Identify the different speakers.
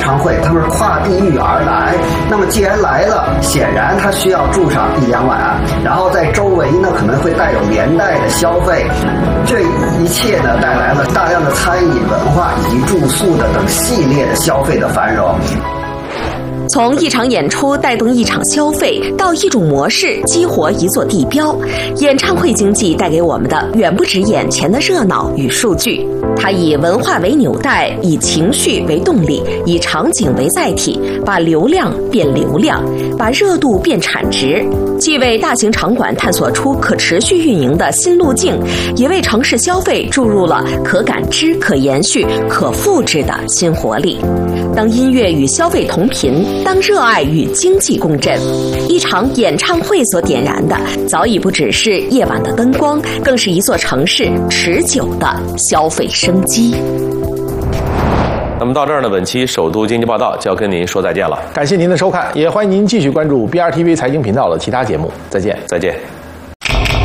Speaker 1: 唱会，他们是跨地域而来。那么既然来了，显然他需要住上1-2晚，然后在周围呢可能会带有连带的消费，这一切呢带来了大量的餐饮文化以及住宿的等系列的消费的繁荣。
Speaker 2: 从一场演出带动一场消费，到一种模式激活一座地标，演唱会经济带给我们的远不止眼前的热闹与数据。它以文化为纽带，以情绪为动力，以场景为载体，把流量变流量，把热度变产值，既为大型场馆探索出可持续运营的新路径，也为城市消费注入了可感知、可延续、可复制的新活力。当音乐与消费同频，当热爱与经济共振，一场演唱会所点燃的，早已不只是夜晚的灯光，更是一座城市持久的消费生机。
Speaker 3: 那么到这儿呢，本期首都经济报道就要跟您说再见了。
Speaker 4: 感谢您的收看，也欢迎您继续关注 BRTV 财经频道的其他节目。再见，
Speaker 3: 再见。